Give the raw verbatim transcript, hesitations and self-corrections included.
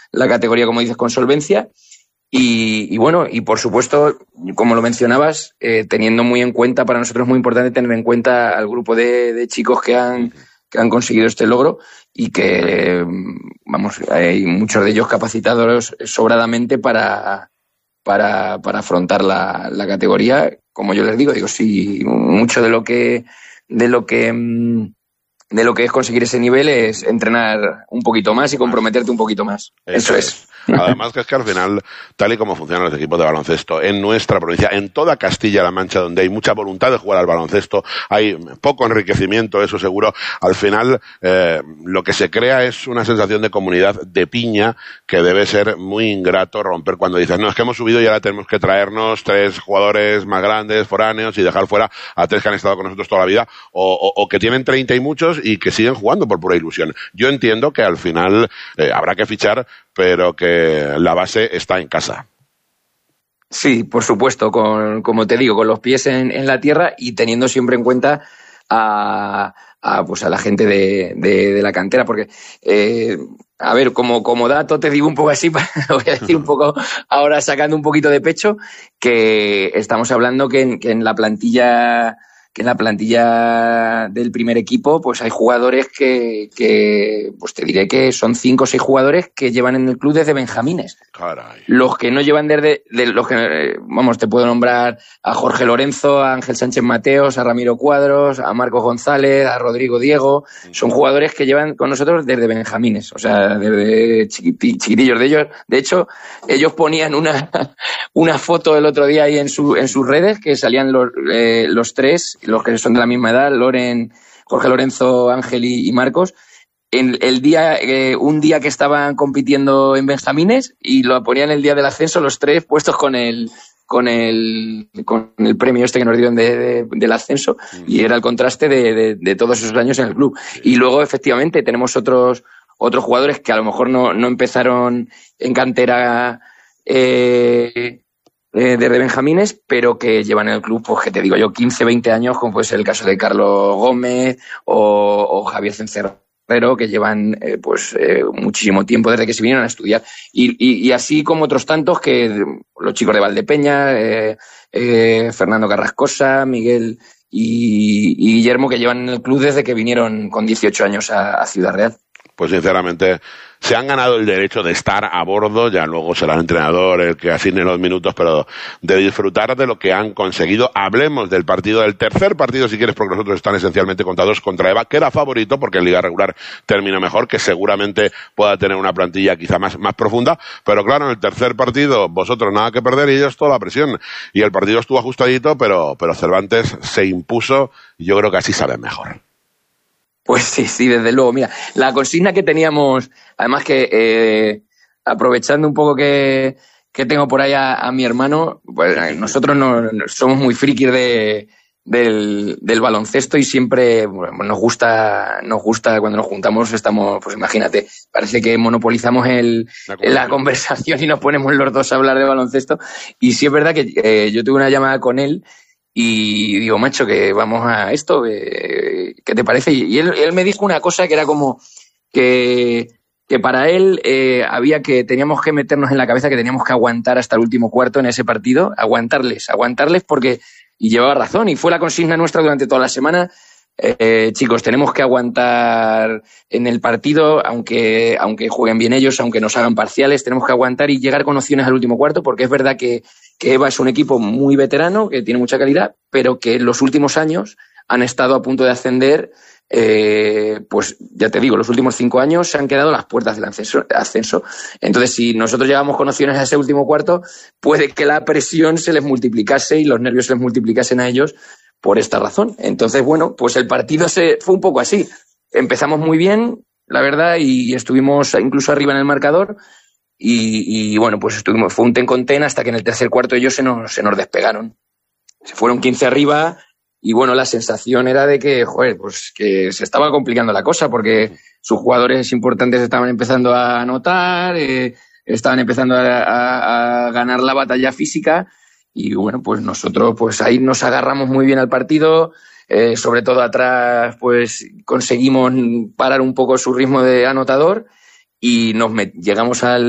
la categoría, como dices, con solvencia. Y, y bueno, y por supuesto, como lo mencionabas, eh, teniendo muy en cuenta, para nosotros es muy importante tener en cuenta al grupo de, de chicos que han, que han conseguido este logro y que, vamos, hay muchos de ellos capacitados sobradamente para, para, para afrontar la, la categoría. Como yo les digo, digo, sí, mucho de lo que, de lo que, de lo que es conseguir ese nivel es entrenar un poquito más y comprometerte un poquito más. Eso, Eso es. es. Además que es que al final, tal y como funcionan los equipos de baloncesto en nuestra provincia, en toda Castilla-La Mancha, donde hay mucha voluntad de jugar al baloncesto, hay poco enriquecimiento, eso seguro, al final eh, lo que se crea es una sensación de comunidad de piña que debe ser muy ingrato romper cuando dices, no, es que hemos subido y ahora tenemos que traernos tres jugadores más grandes, foráneos, y dejar fuera a tres que han estado con nosotros toda la vida, o, o, o que tienen treinta y muchos y que siguen jugando por pura ilusión. Yo entiendo que al final eh, habrá que fichar, pero que la base está en casa. Sí, por supuesto, con, como te digo, con los pies en, en la tierra y teniendo siempre en cuenta a, a, pues a la gente de, de, de la cantera, porque, eh, a ver, como, como dato te digo un poco así, lo voy a decir un poco ahora sacando un poquito de pecho, que estamos hablando que en, que en la plantilla... que en la plantilla del primer equipo pues hay jugadores que, que pues te diré que son cinco o seis jugadores que llevan en el club desde benjamines. Caray. Los que no llevan desde, de los que, vamos, te puedo nombrar a Jorge Lorenzo, a Ángel Sánchez Mateos, a Ramiro Cuadros, a Marcos González, a Rodrigo Diego, son jugadores que llevan con nosotros desde benjamines, o sea, desde chiquitillos de ellos. De hecho, ellos ponían una, una foto el otro día ahí en su, en sus redes que salían los, eh, los tres, los que son de la misma edad, Loren, Jorge Lorenzo, Ángel y, y Marcos, en el día, eh, un día que estaban compitiendo en benjamines y lo ponían el día del ascenso, los tres puestos con el, con el, con el premio este que nos dieron de, de, del ascenso, y era el contraste de, de, de todos esos años en el club. Y luego, efectivamente, tenemos otros, otros jugadores que a lo mejor no, no empezaron en cantera, eh, Eh, desde benjamines, pero que llevan en el club, pues que te digo yo, quince, veinte años, como puede ser el caso de Carlos Gómez o, o Javier Cencerrero, que llevan eh, pues eh, muchísimo tiempo desde que se vinieron a estudiar. Y, y, y así como otros tantos que los chicos de Valdepeña, eh, eh, Fernando Carrascosa, Miguel y, y Guillermo, que llevan en el club desde que vinieron con dieciocho años a, a Ciudad Real. Pues sinceramente se han ganado el derecho de estar a bordo, ya luego será el entrenador el que asigne los minutos, pero de disfrutar de lo que han conseguido. Hablemos del partido, del tercer partido, si quieres, porque nosotros están esencialmente contados, contra Eva, que era favorito porque en Liga Regular termina mejor, que seguramente pueda tener una plantilla quizá más, más profunda, pero claro, en el tercer partido vosotros nada que perder y ellos toda la presión, y el partido estuvo ajustadito, pero, pero Cervantes se impuso y yo creo que así sabe mejor. Pues sí, sí, desde luego. Mira, la consigna que teníamos, además que eh, aprovechando un poco que, que tengo por ahí a, a mi hermano, pues nosotros no, somos muy frikis de, del, del baloncesto y siempre bueno, nos gusta, nos gusta cuando nos juntamos, estamos, pues imagínate, parece que monopolizamos el, la conversación y nos ponemos los dos a hablar de baloncesto. Y sí es verdad que eh, yo tuve una llamada con él y digo, macho, que vamos a esto, que, ¿qué te parece? Y él, él me dijo una cosa que era como que, que para él eh, había que, teníamos que meternos en la cabeza que teníamos que aguantar hasta el último cuarto en ese partido, aguantarles, aguantarles porque, y llevaba razón, y fue la consigna nuestra durante toda la semana. Eh, chicos, tenemos que aguantar en el partido, aunque, aunque jueguen bien ellos, aunque nos hagan parciales, tenemos que aguantar y llegar con opciones al último cuarto, porque es verdad que, que Eva es un equipo muy veterano, que tiene mucha calidad, pero que en los últimos años han estado a punto de ascender, eh, pues ya te digo, los últimos cinco años se han quedado a las puertas del ascenso, ascenso. Entonces, si nosotros llegamos con opciones a ese último cuarto, puede que la presión se les multiplicase y los nervios se les multiplicasen a ellos por esta razón. Entonces, bueno, pues el partido se fue un poco así. Empezamos muy bien, la verdad, y estuvimos incluso arriba en el marcador. Y, y bueno, pues estuvimos, fue un ten con ten hasta que en el tercer cuarto ellos se nos, se nos despegaron. Se fueron quince arriba y bueno, la sensación era de que, joder, pues que se estaba complicando la cosa porque sus jugadores importantes estaban empezando a anotar, eh, estaban empezando a, a, a ganar la batalla física. Y bueno, pues nosotros pues ahí nos agarramos muy bien al partido, eh, sobre todo atrás pues conseguimos parar un poco su ritmo de anotador y nos met- llegamos al